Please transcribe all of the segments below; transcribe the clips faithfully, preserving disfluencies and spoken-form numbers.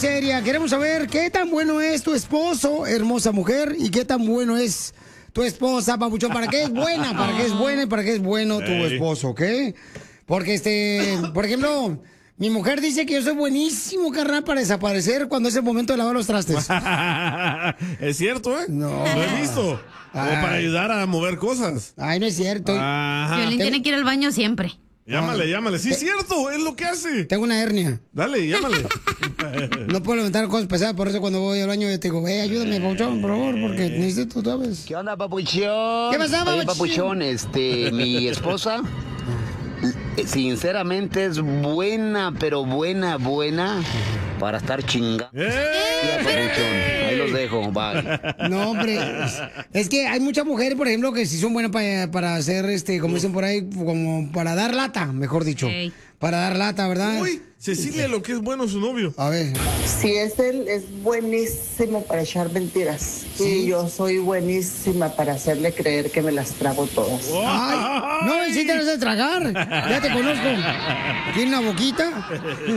seria. Queremos saber qué tan bueno es tu esposo, hermosa mujer, y qué tan bueno es tu esposa, papuchón. ¿Para qué es buena? ¿Para qué es buena y para qué es bueno tu Ey. esposo, ok? Porque, este, por ejemplo, mi mujer dice que yo soy buenísimo, carnal, para desaparecer cuando es el momento de lavar los trastes. Es cierto, ¿eh? No. Lo he visto. O Ay. para ayudar a mover cosas. Ay, no es cierto. Ajá. Violín tiene que ir al baño siempre. Llámale, llámale. Sí, es cierto, es lo que hace. Tengo una hernia. Dale, llámale. No puedo levantar cosas pesadas, por eso cuando voy al baño yo te digo, ve, ayúdame, papuchón, por favor, porque necesito, tú sabes. ¿Qué onda, papuchón? ¿Qué pasó, Oye, papuchón? papuchón, este, mi esposa, sinceramente es buena, pero buena, buena, para estar chingando. Ya, papuchón, ahí los dejo, bye. No, hombre, es, es que hay muchas mujeres, por ejemplo, que sí son buenas para, para hacer, este, como dicen por ahí, como para dar lata, mejor dicho. Ey. Para dar lata, ¿verdad? Uy, Cecilia, lo que es bueno su novio. A ver. Si es él, es buenísimo para echar mentiras. Y yo soy buenísima para hacerle creer que me las trago todas. Ay, no, sí te las de tragar. Ya te conozco. Tiene una boquita.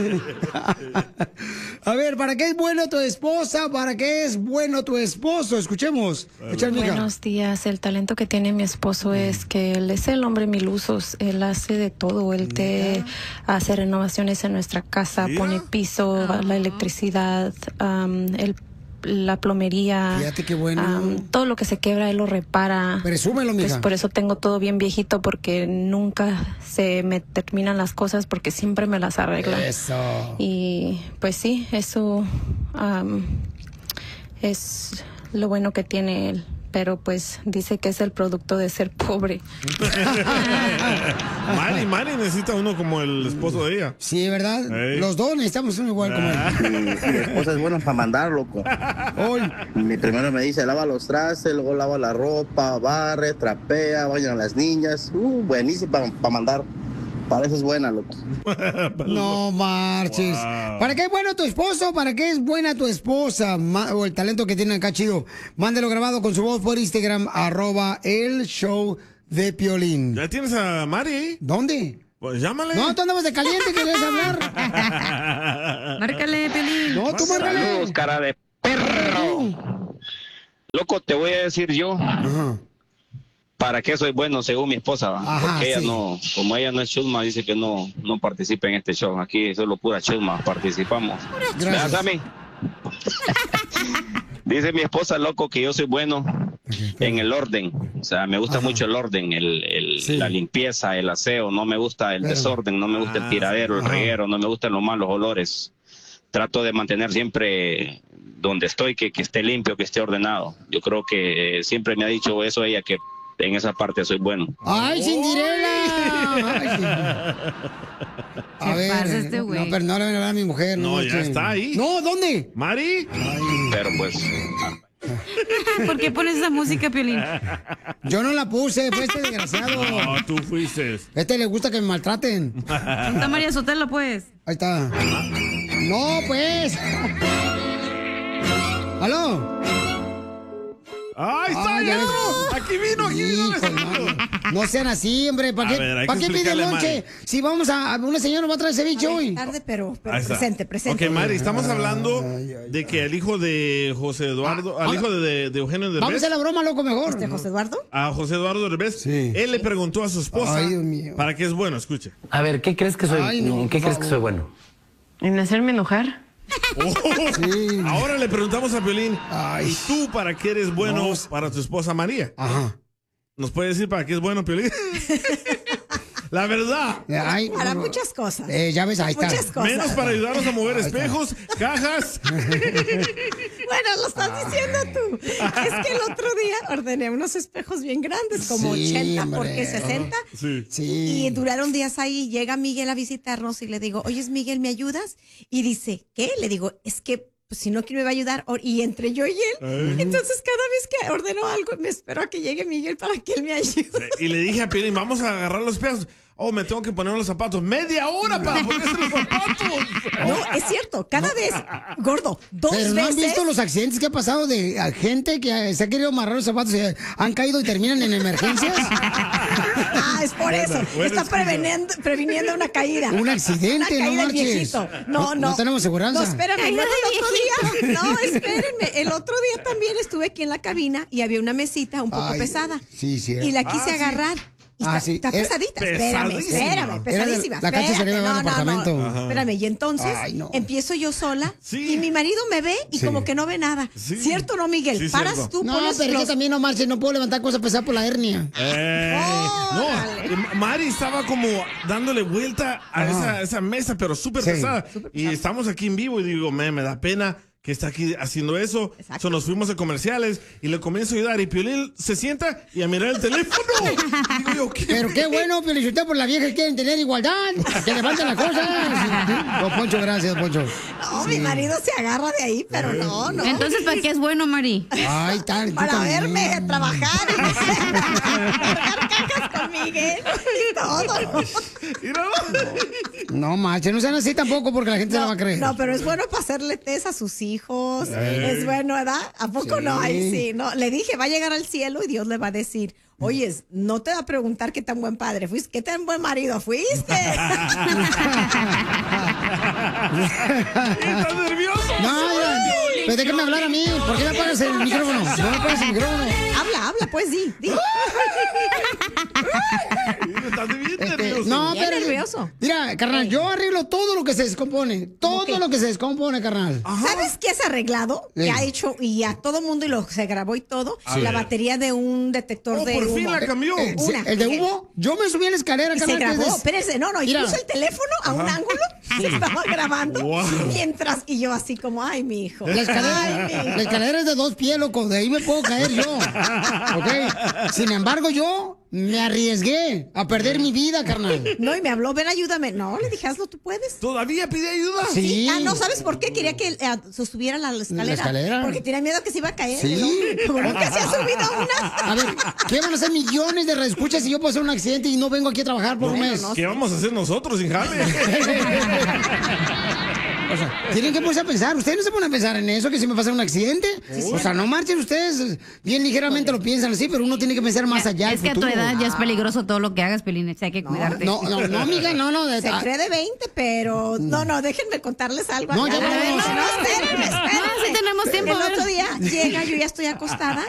A ver, ¿para qué es bueno tu esposa? ¿Para qué es bueno tu esposo? Escuchemos. Echa, mija. Buenos días. El talento que tiene mi esposo es que él es el hombre mil usos. Él hace de todo. Él te hace renovaciones en nuestra casa, Mira. pone piso, la electricidad, um, el, la plomería. Fíjate qué bueno. um, todo lo que se quebra, él lo repara. Presúmelo, Pues mija. por eso tengo todo bien viejito, porque nunca se me terminan las cosas, porque siempre me las arregla. Eso. Y pues sí, eso um, es lo bueno que tiene él. Pero pues dice que es el producto de ser pobre. Mari, Mari necesita uno como el esposo de ella. Sí, ¿verdad? Ey. Los dos necesitamos uno igual como él. Mi esposa es buena para mandar, loco. Hoy. Mi primero me dice, lava los trastes, luego lava la ropa, barre, trapea, baña a las niñas. Uh, buenísima para mandar. Para eso es buena, loco. No marches. Wow. ¿Para qué es bueno tu esposo? ¿Para qué es buena tu esposa? Ma- o el talento que tiene acá chido. Mándelo grabado con su voz por Instagram, arroba el show de Piolín. ¿Ya tienes a Mari ahí? ¿Dónde? Pues llámale. No, tú andabas de caliente, ¿querías hablar? Márcale, Piolín. No, tú márcale. Saludos, cara de perro. Loco, te voy a decir yo Ajá. para qué soy bueno según mi esposa. ¿va? Ajá, Porque ella sí. no, como ella no es chusma, dice que no, no participa en este show. Aquí solo pura chusma participamos. Gracias. ¿Verdad, Sammy? Dice mi esposa, loco, que yo soy bueno en el orden. O sea, me gusta Ajá. mucho el orden, el, el- Sí. la limpieza, el aseo. No me gusta el Pero- desorden, no me gusta Ah, el tiradero, el Ajá. reguero, no me gustan los malos olores. Trato de mantener siempre donde estoy, que, que esté limpio, que esté ordenado. Yo creo que eh, siempre me ha dicho eso ella, que en esa parte soy bueno. ¡Ay, Cinderella! Ay. A Se ver, pasa este güey. no, pero no le van a hablar a mi mujer. No, ya este. está ahí. No, ¿dónde? Mari. Pero pues, ¿Por qué pones esa música, Piolín? Yo no la puse, fue este desgraciado. No, tú fuiste. Este le gusta que me maltraten. Santa María Sotelo, pues. Ahí está. No, pues. ¿Aló? ¡Ahí está! Ah, ya! ya ves. Aquí vino, aquí vino. Hijo, hermano. No sean así, hombre. ¿Para A qué, ver, hay ¿para que qué pide explicarle a lonche? Mari. Si vamos a, a una señora va a traer ceviche hoy. Tarde, pero, pero Ahí está. presente, presente. Ok, Mari, estamos hablando de que el hijo de José Eduardo, Ah, al ah, hijo de, de Eugenio Vamos a Derbez, hacer la broma, loco, mejor. ¿Este José Eduardo? a José Eduardo Derbez, Sí. él le preguntó a su esposa Ay, Dios mío. para qué es bueno, escuche. A ver, ¿qué crees que soy? Ay, no, ¿En qué por crees que favor. soy bueno? ¿En hacerme enojar? Oh, Sí. Ahora le preguntamos a Piolín, Ay. ¿y tú para qué eres bueno No. para tu esposa María? Ajá. ¿Nos puede decir para qué es bueno, Piolín? La verdad. Ay, Para no. muchas cosas. Eh, ya ves, ahí está. Muchas cosas. Menos para ayudarnos a mover espejos, cajas. Bueno, lo estás diciendo tú. Es que el otro día ordené unos espejos bien grandes, como Sí, ochenta por hombre. sesenta. Sí. Sí. Y duraron días ahí. Llega Miguel a visitarnos y le digo, oye, Miguel, ¿me ayudas? Y dice, ¿qué? Le digo, es que pues, si no, ¿quién me va a ayudar? O- Y entre yo y él. Entonces, cada vez que ordeno algo, me espero a que llegue Miguel para que él me ayude. Y le dije a Piolín, vamos a agarrar los espejos. oh, me tengo que poner los zapatos. Media hora para ponerse los zapatos. No, es cierto, cada vez, gordo, dos Pero ¿no veces. han visto los accidentes que ha pasado de a gente que se ha querido amarrar los zapatos y han caído y terminan en emergencias? Ah, es por eso. buena Está preveniendo, previniendo una caída. Un accidente, Una caída no del marches. viejito. No, No- no. no tenemos seguranza. No, espérame. Luego el otro día. No, espérenme. El otro día también estuve aquí en la cabina y había una mesita un poco Ay, pesada. sí, cierto. Y la quise Ah, sí. agarrar. Y Ah, está, sí. está Era pesadita. Espérame, pesadísima. espérame, Era de- pesadísima. la Cacha se le Espérate, iba al no, no, no. apartamento. Ajá. Espérame, y entonces Ay, no. empiezo yo sola Sí. y mi marido me ve y Sí. como que no ve nada. Sí. ¿Cierto o no, Miguel? Sí, Paras cierto. tú, No, pones pero los... yo también no marches, no puedo levantar cosas pesadas por la hernia. Eh, Órale. no, Mari estaba como dándole vuelta a esa, esa mesa, pero súper Sí. pesada. Y estamos aquí en vivo y digo, me, me da pena que está aquí haciendo eso. Exacto. So, nos fuimos a comerciales y le comienzo a ayudar. Y Piolín se sienta y a mirar el teléfono. Digo yo, ¿qué? Pero qué bueno, felicitar por las viejas que quieren tener igualdad. Que levanten las cosas. Don Poncho, gracias, don Poncho. No, mi marido se agarra de ahí, pero no, no. Entonces, ¿para qué es bueno, Mari? Ay, tal. tú Para también. verme trabajar, cargar cacas con Miguel y todo. Mira. No marches, no sean así tampoco porque la gente se la va a creer. No, pero es bueno para hacerle test a sus hijos. Es bueno, ¿verdad? ¿A poco Sí. no? Ahí sí, no. Le dije, va a llegar al cielo y Dios le va a decir, oye, no te va a preguntar qué tan buen padre fuiste, qué tan buen marido fuiste. ¿Estás nervioso? No, ya. Pero déjame hablar a mí. ¿Por qué me apagas el micrófono? No me apagas el micrófono. habla, habla, pues di. di. Estás bien Este, nervioso. no, Bien pero. nervioso. Mira, carnal, yo arreglo todo lo que se descompone. Todo qué? lo que se descompone, carnal. ¿Sabes qué has arreglado? Sí. Que ha hecho y a todo mundo y lo se grabó y todo. A la ver. batería de un detector Oh, de por humo. fin la cambió. Eh, sí, Una. el de humo, yo me subí a la escalera, Y se carnal. que grabó, es- espérense, no, no, y Mira. puso el teléfono a un ángulo, se estaba grabando, Wow. mientras, y yo así como, ay, mi hijo. La escalera, Ay, mi hijo. la escalera es de dos pies, loco. De ahí me puedo caer yo. ¿Ok? Sin embargo, yo me arriesgué a perder mi vida, carnal. No, y me habló, ven, ayúdame. No, le dije, hazlo, tú puedes. ¿Todavía pide ayuda? Sí. Ah, no, ¿sabes por qué? Quería que eh, se subiera a la escalera. ¿La escalera? Porque tenía miedo que se iba a caer. Sí. el hombre. Como nunca se ha subido a una. A ver, ¿qué van a hacer millones de reescuchas si yo puedo hacer un accidente y no vengo aquí a trabajar por un mes? ¿Qué vamos a hacer nosotros sin jale? O sea, tienen que ponerse a pensar. Ustedes no se ponen a pensar en eso, que si me pasa un accidente. O sea, no marchen ustedes. Bien ligeramente lo piensan así, pero uno tiene que pensar más allá. Es al que a tu futuro. edad ya es peligroso todo lo que hagas, Pelín. Hay que cuidarte. No, no, no, amiga, no, no. de- Se cree de veinte, pero no, no, déjenme contarles algo. No, acá. ya A ver, vamos. no, no, espérenme, espérenme. No, sí tenemos tiempo, El a ver. otro día llega, yo ya estoy acostada